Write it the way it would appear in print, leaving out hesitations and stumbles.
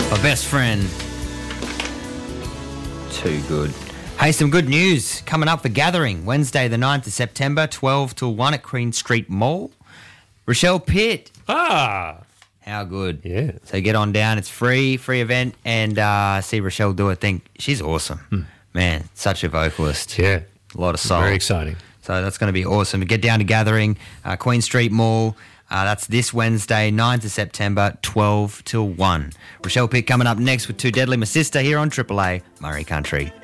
My best friend. Too good. Hey, some good news coming up for Gathering. Wednesday the 9th of September, 12 till 1 at Queen Street Mall. Rochelle Pitt. Ah. How good. Yeah. So get on down. It's free event, and see Rochelle do her thing. She's awesome. Man, such a vocalist. Yeah. A lot of soul. Very exciting. So that's going to be awesome. Get down to Gathering, Queen Street Mall. That's this Wednesday, 9th of September, 12 till 1. Rochelle Pitt coming up next with Too Deadly, My Sister, here on Triple A Murray Country.